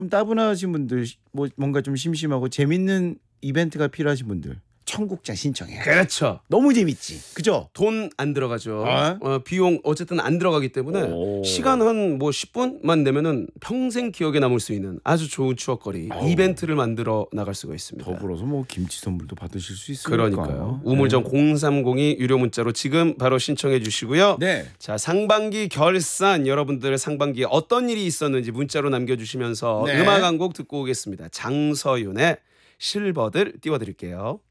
따분하신 분들 뭐 뭔가 좀 심심하고 재밌는 이벤트가 필요하신 분들 청국장 신청해요. 그렇죠. 너무 재밌지. 그죠? 돈 안 들어가죠. 어? 비용 어쨌든 안 들어가기 때문에 오. 시간 한 뭐 10분만 내면은 평생 기억에 남을 수 있는 아주 좋은 추억거리 이벤트를 만들어 나갈 수가 있습니다. 더불어서 뭐 김치 선물도 받으실 수 있으니까. 그러니까요. 우물정 0302 유료 문자로 지금 바로 신청해 주시고요. 네. 자, 상반기 결산 여러분들 상반기에 어떤 일이 있었는지 문자로 남겨주시면서 네. 음악 한 곡 듣고 오겠습니다. 장서윤의 실버들 띄워드릴게요.